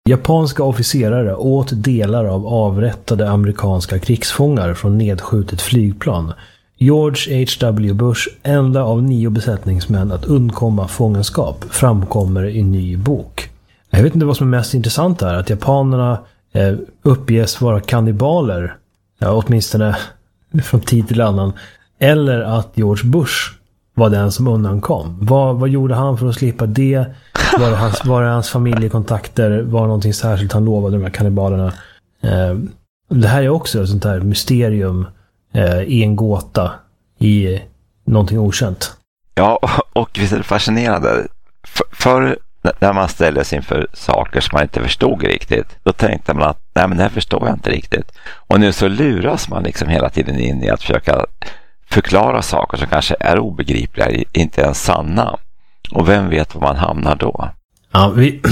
Japanska officerare åt delar av avrättade amerikanska krigsfångar från nedskjutet flygplan. George H.W. Bush, enda av 9 besättningsmän att undkomma fångenskap, framkommer i ny bok. Jag vet inte vad som är mest intressant här, att japanerna uppges vara kannibaler, åtminstone från tid till annan, eller att George Bush var den som undankom. Vad gjorde han för att slippa det? Var det hans familjekontakter? Var det någonting särskilt han lovade de här kannibalerna? Det här är också ett sånt här mysterium i en gåta, i någonting okänt. Ja, och visst är det fascinerande. För när man ställer sig inför saker som man inte förstod riktigt, då tänkte man att nej, men det här förstår jag inte riktigt. Och nu så luras man liksom hela tiden in i att försöka förklara saker som kanske är obegripliga, inte ens sanna. Och vem vet var man hamnar då? Ja,